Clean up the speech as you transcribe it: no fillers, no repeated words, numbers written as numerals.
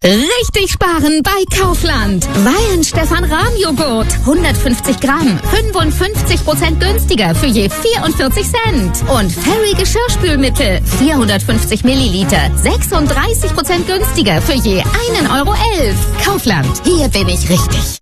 Richtig sparen bei Kaufland. Weihen Stefan Rahm Joghurt. 150 Gramm. 55% günstiger für je 44 Cent. Und Fairy Geschirrspülmittel. 450 Milliliter. 36% günstiger für je 1,11 Euro. Kaufland. Hier bin ich richtig.